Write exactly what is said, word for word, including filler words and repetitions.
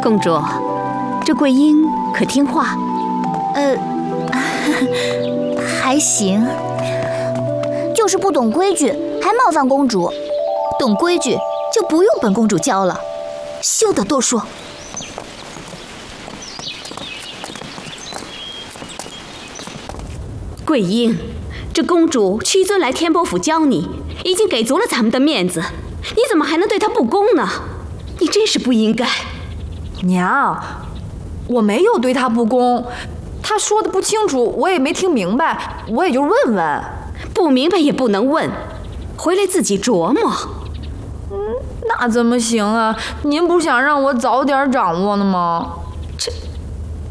公主，这桂英可听话？ 呃，还行，就是不懂规矩，还冒犯公主。 懂规矩就不用本公主教了，休得多说。 桂英，这公主屈尊来天波府教你，已经给足了咱们的面子，你怎么还能对她不恭呢？你真是不应该。 娘，我没有对她不恭，她说的不清楚，我也没听明白，我也就问问。 不明白也不能问，回来自己琢磨。 嗯，那怎么行啊？您不想让我早点掌握呢吗？